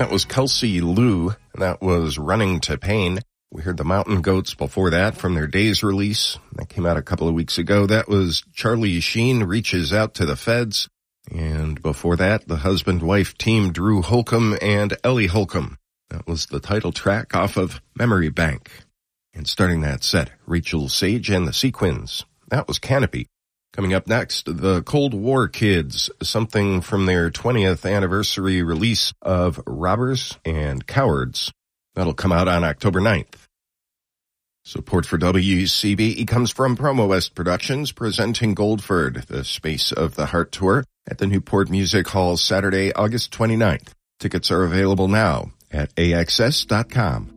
That was Kelsey Lou, and that was Running to Pain. We heard the Mountain Goats before that from their Days release. That came out a couple of weeks ago. That was Charlie Sheen, Reaches Out to the Feds. And before that, the husband-wife team Drew Holcomb and Ellie Holcomb. That was the title track off of Memory Bank. And starting that set, Rachel Sage and the Sequins. That was Canopy. Coming up next, the Cold War Kids, something from their 20th anniversary release of Robbers and Cowards. That'll come out on October 9th. Support for WCBE comes from Promo West Productions, presenting Goldford, the Space of the Heart Tour, at the Newport Music Hall Saturday, August 29th. Tickets are available now at AXS.com.